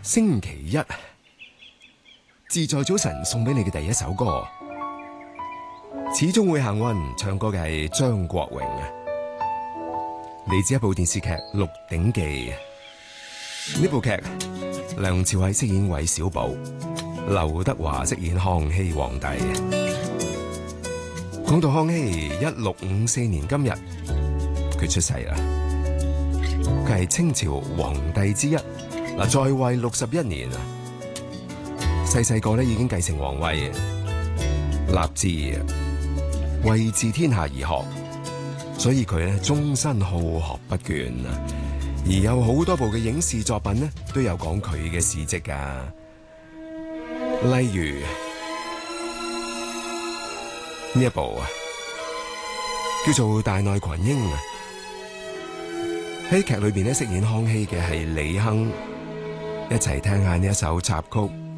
星期一，自在早晨送俾你嘅第一首歌，始終會行運。唱歌嘅係張國榮啊，嚟自一部電視劇《鹿鼎記》。呢部劇梁朝偉飾演韋小寶，劉德華飾演康熙皇帝。講到康熙1654年今日，佢出世啦。佢係清朝皇帝之一，嗱，在位61年啊。細個咧已經繼承皇位，立志為治天下而學，所以佢咧終身好學不倦啊。而有好多部嘅影視作品咧都有講佢嘅事蹟噶，例如呢一部啊，叫做《大內群英》啊。喺劇裏邊咧飾演康熙嘅係李亨，一齊聽下呢一首插曲。